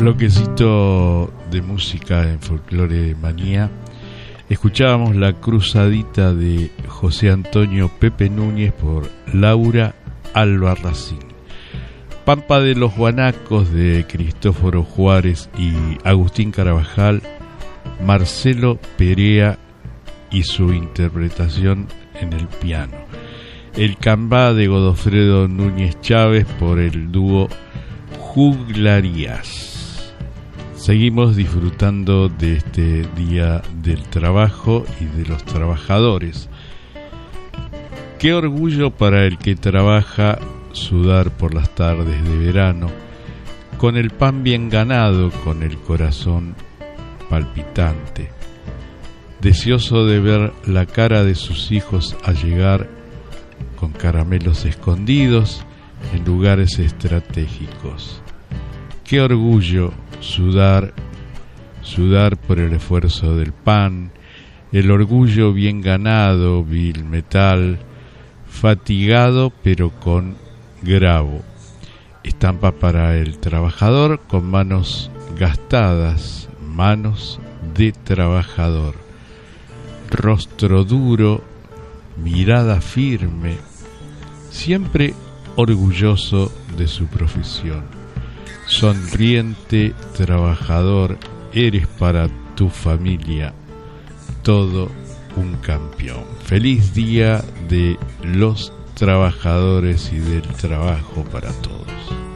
bloquecito de música en Folclore Manía escuchábamos La Cruzadita de José Antonio Pepe Núñez por Laura Albarracín, Pampa de los Guanacos de Cristóforo Juárez y Agustín Carabajal, Marcelo Perea y su interpretación en el piano, El Cambá de Godofredo Núñez Chávez por el dúo Juglarías. Seguimos disfrutando de este Día del Trabajo y de los trabajadores. Qué orgullo para el que trabaja sudar por las tardes de verano, con el pan bien ganado, con el corazón palpitante, deseoso de ver la cara de sus hijos al llegar con caramelos escondidos en lugares estratégicos. Qué orgullo sudar por el esfuerzo del pan, el orgullo bien ganado, vil metal, fatigado pero con grabo. Estampa para el trabajador con manos gastadas, manos de trabajador. Rostro duro, mirada firme, siempre orgulloso de su profesión. Sonriente trabajador, eres para tu familia todo un campeón. Feliz Día de los Trabajadores y del Trabajo para todos.